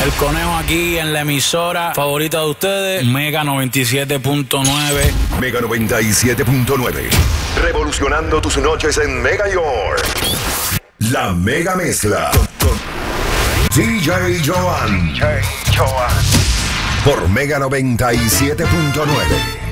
El Conejo aquí en la emisora favorita de ustedes, Mega 97.9. Mega 97.9. Revolucionando tus noches en Mega York. La Mega Mezcla. Con DJ Joan. Por Mega 97.9.